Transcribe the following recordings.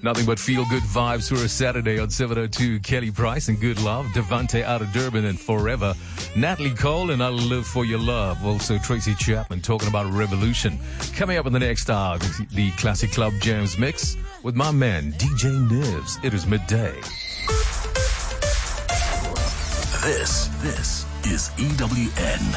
Nothing but feel-good vibes for a Saturday on 702. Kelly Price and Good Love, Devante out of Durban and Forever, Natalie Cole and I'll Live for Your Love. Also Tracy Chapman talking about Revolution. Coming up in the next hour, the Classic Club Jams mix with my man DJ Nerves. It is midday. This is EWN.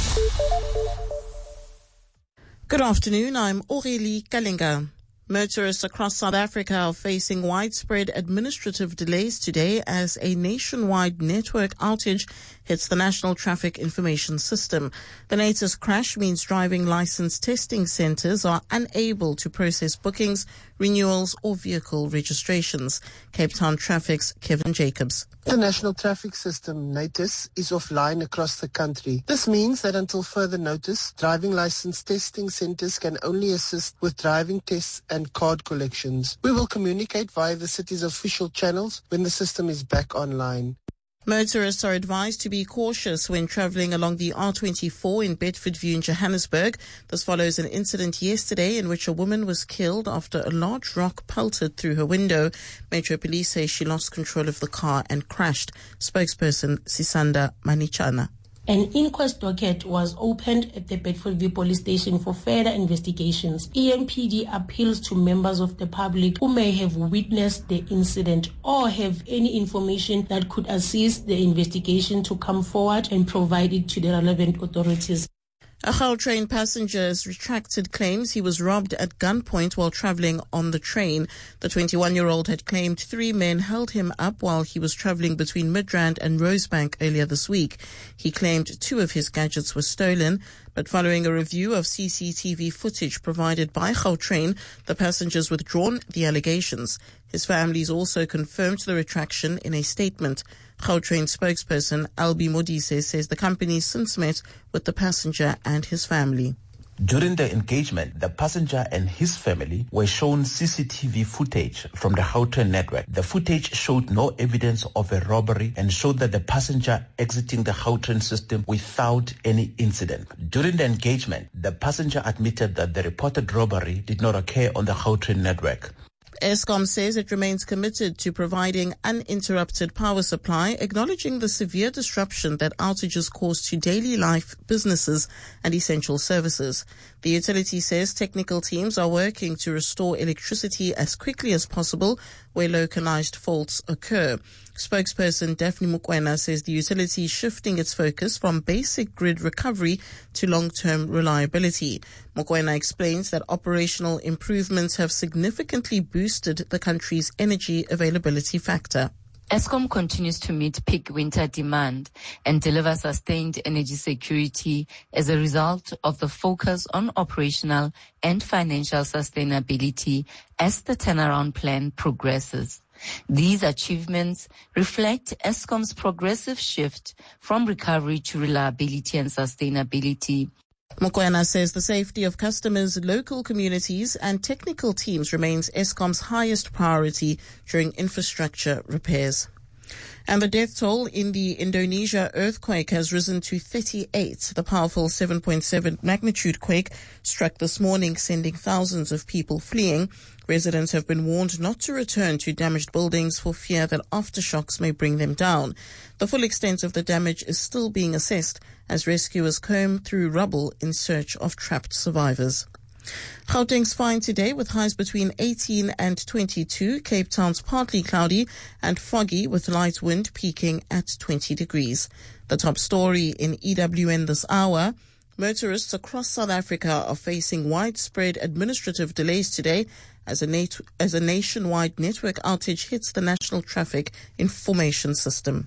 Good afternoon, I'm Aurélie Kalinga. Motorists across South Africa are facing widespread administrative delays today as a nationwide network outage hits the National Traffic Information System. The latest crash means driving license testing centres are unable to process bookings, renewals or vehicle registrations. Cape Town Traffic's Kevin Jacobs. The National Traffic System, NATIS, is offline across the country. This means that until further notice, driving license testing centres can only assist with driving tests and card collections. We will communicate via the city's official channels when the system is back online. Motorists are advised to be cautious when travelling along the R24 in Bedfordview in Johannesburg. This follows an incident yesterday in which a woman was killed after a large rock pelted through her window. Metro Police say she lost control of the car and crashed. Spokesperson Sisanda Manichana. An inquest docket was opened at the Bedfordview Police Station for further investigations. EMPD appeals to members of the public who may have witnessed the incident or have any information that could assist the investigation to come forward and provide it to the relevant authorities. A Gautrain passenger has retracted claims he was robbed at gunpoint while travelling on the train. The 21-year-old had claimed 3 men held him up while he was travelling between Midrand and Rosebank earlier this week. He claimed 2 of his gadgets were stolen, but following a review of CCTV footage provided by Gautrain, the passengers withdrawn the allegations. His families also confirmed the retraction in a statement. Gautrain spokesperson Albi Modise says the company since met with the passenger and his family. During the engagement, the passenger and his family were shown CCTV footage from the Gautrain network. The footage showed no evidence of a robbery and showed that the passenger exiting the Gautrain system without any incident. During the engagement, the passenger admitted that the reported robbery did not occur on the Gautrain network. Eskom says it remains committed to providing uninterrupted power supply, acknowledging the severe disruption that outages cause to daily life, businesses and essential services. The utility says technical teams are working to restore electricity as quickly as possible where localized faults occur. Spokesperson Daphne Mokoena says the utility is shifting its focus from basic grid recovery to long-term reliability. Mokoena explains that operational improvements have significantly boosted the country's energy availability factor. Eskom continues to meet peak winter demand and deliver sustained energy security as a result of the focus on operational and financial sustainability as the turnaround plan progresses. These achievements reflect Eskom's progressive shift from recovery to reliability and sustainability. Mokoena says the safety of customers, local communities and technical teams remains Eskom's highest priority during infrastructure repairs. And the death toll in the Indonesia earthquake has risen to 38. The powerful 7.7 magnitude quake struck this morning, sending thousands of people fleeing. Residents have been warned not to return to damaged buildings for fear that aftershocks may bring them down. The full extent of the damage is still being assessed as rescuers comb through rubble in search of trapped survivors. Gauteng's fine today with highs between 18 and 22. Cape Town's partly cloudy and foggy with light wind peaking at 20 degrees. The top story in EWN this hour: motorists across South Africa are facing widespread administrative delays today as a nationwide network outage hits the National Traffic Information System.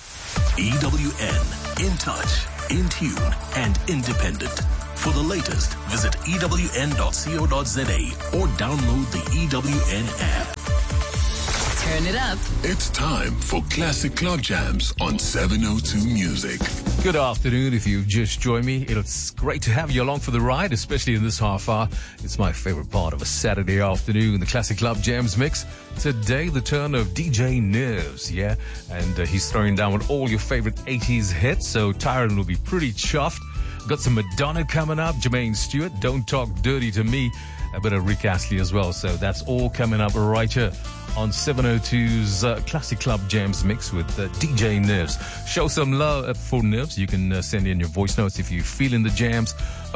EWN, in touch, in tune and independent. For the latest, visit ewn.co.za or download the EWN app. Turn it up. It's time for Classic Club Jams on 702 Music. Good afternoon. If you've just joined me, it's great to have you along for the ride, especially in this half hour. It's my favorite part of a Saturday afternoon, the Classic Club Jams mix. Today, the turn of DJ Nerves, yeah? And he's throwing down with all your favorite 80s hits, so Tyron will be pretty chuffed. Got some Madonna coming up, Jermaine Stewart, Don't Talk Dirty to Me. a bit of Rick Astley as well. So that's all coming up right here on 702's Classic Club Jams Mix with DJ Nerves. Show some love for Nerves. You can send in your voice notes if you feel in the jams.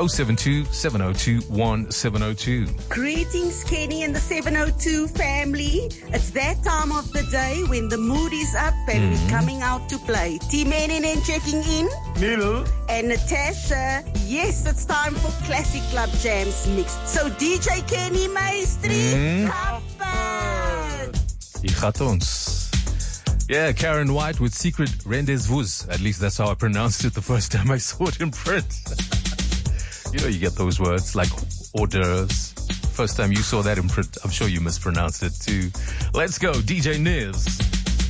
072-702-1702. Greetings, Kenny and the 702 family. It's that time of the day when the mood is up and we're coming out to play. T-Menin checking in. Neil. And Natasha. Yes, it's time for Classic Club Jams Mix. So DJ Kenny Maestri, Ich gaat ons. Yeah, Karen White with Secret Rendezvous. At least that's how I pronounced it the first time I saw it in print. You know, you get those words like hors d'oeuvres. First time you saw that in print, I'm sure you mispronounced it too. Let's go, DJ Niz.